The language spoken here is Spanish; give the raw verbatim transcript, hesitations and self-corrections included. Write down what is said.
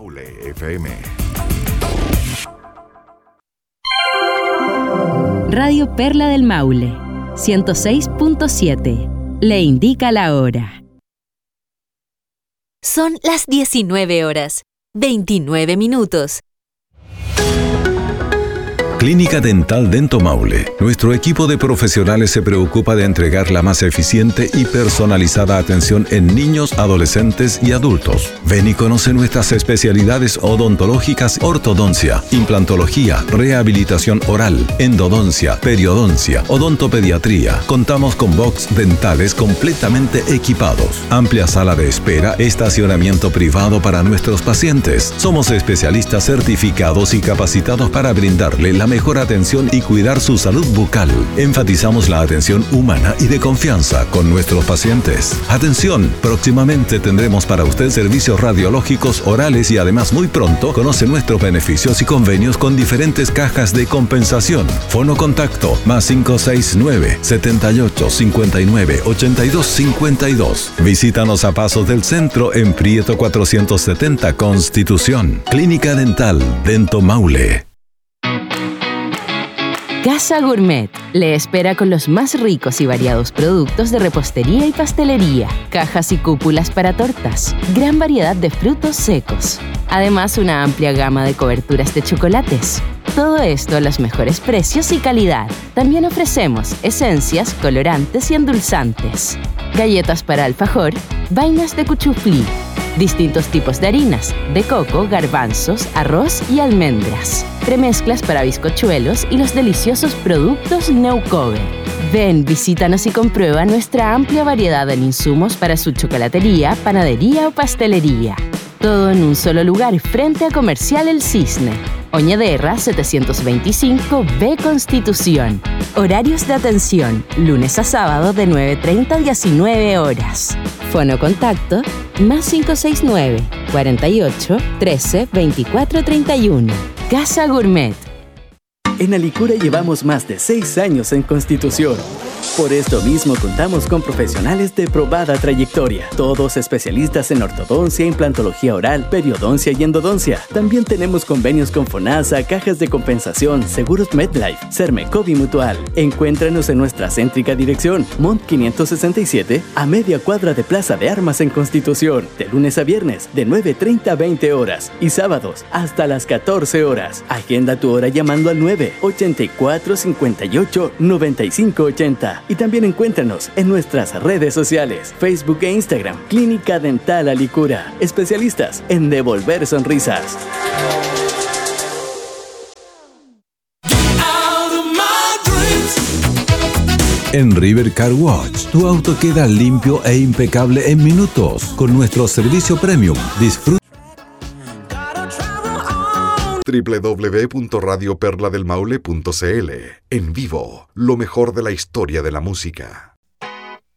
Maule F M. Radio Perla del Maule, ciento seis punto siete. Le indica la hora. Son las diecinueve horas, veintinueve minutos. Clínica Dental Dento Maule. Nuestro equipo de profesionales se preocupa de entregar la más eficiente y personalizada atención en niños, adolescentes y adultos. Ven y conoce nuestras especialidades odontológicas: ortodoncia, implantología, rehabilitación oral, endodoncia, periodoncia, odontopediatría. Contamos con box dentales completamente equipados, amplia sala de espera, estacionamiento privado para nuestros pacientes. Somos especialistas certificados y capacitados para brindarle la mejor atención y cuidar su salud bucal. Enfatizamos la atención humana y de confianza con nuestros pacientes. Atención, próximamente tendremos para usted servicios radiológicos orales y además muy pronto conoce nuestros beneficios y convenios con diferentes cajas de compensación. Fono contacto más cinco seis nueve, setenta y ocho, cincuenta y nueve, ochenta y dos cincuenta y dos. Visítanos a Pasos del Centro en Prieto cuatrocientos setenta Constitución. Clínica Dental Dento Maule. Casa Gourmet le espera con los más ricos y variados productos de repostería y pastelería, cajas y cúpulas para tortas, gran variedad de frutos secos. Además, una amplia gama de coberturas de chocolates. Todo esto a los mejores precios y calidad. También ofrecemos esencias, colorantes y endulzantes, galletas para alfajor, vainas de cuchuflí, distintos tipos de harinas, de coco, garbanzos, arroz y almendras, premezclas para bizcochuelos y los deliciosos productos Neucover. Ven, visítanos y comprueba nuestra amplia variedad en insumos para su chocolatería, panadería o pastelería. Todo en un solo lugar frente a Comercial El Cisne. Oñederra setecientos veinticinco B Constitución. Horarios de atención, lunes a sábado de nueve treinta a diecinueve horas. Fono contacto más cinco seis nueve, cuarenta y ocho, trece, veinticuatro treinta y uno. Casa Gourmet. En Alicura llevamos más de seis años en Constitución. Por esto mismo contamos con profesionales de probada trayectoria, todos especialistas en ortodoncia, implantología oral, periodoncia y endodoncia. También tenemos convenios con FONASA, cajas de compensación, seguros MedLife, Sermecov y Mutual. Encuéntranos en nuestra céntrica dirección, Mont quinientos sesenta y siete, a media cuadra de Plaza de Armas en Constitución, de lunes a viernes, de nueve treinta a veinte horas, y sábados hasta las catorce horas. Agenda tu hora llamando al nueve ochenta y cuatro, cincuenta y ocho, noventa y cinco ochenta. Y también encuéntranos en nuestras redes sociales, Facebook e Instagram. Clínica Dental Alicura, especialistas en devolver sonrisas. En River Car Wash, tu auto queda limpio e impecable en minutos. Con nuestro servicio premium, disfruta. doble u doble u doble u punto radio perla del maule punto c l. En vivo, lo mejor de la historia de la música.